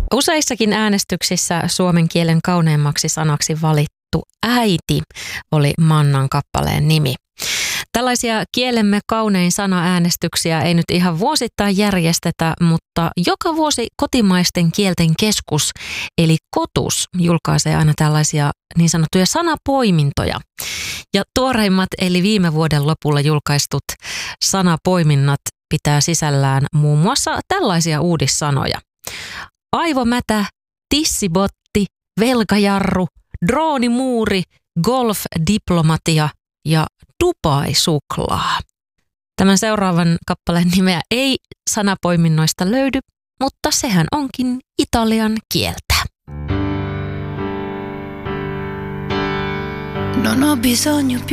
Useissakin äänestyksissä suomen kielen kauneimmaksi sanaksi valittu äiti oli Mannan kappaleen nimi. Tällaisia kielemme kaunein sana-äänestyksiä ei nyt ihan vuosittain järjestetä, mutta joka vuosi Kotimaisten kielten keskus eli KOTUS julkaisee aina tällaisia niin sanottuja sanapoimintoja. Ja tuoreimmat eli viime vuoden lopulla julkaistut sanapoiminnat pitää sisällään muun muassa tällaisia uudissanoja. Aivomätä, tissibotti, velkajarru, droonimuuri, golfdiplomatia ja Dubai-suklaa. Tämän seuraavan kappaleen nimeä ei sanapoiminnoista löydy, mutta sehän onkin italian kieltä. Non ho bisogno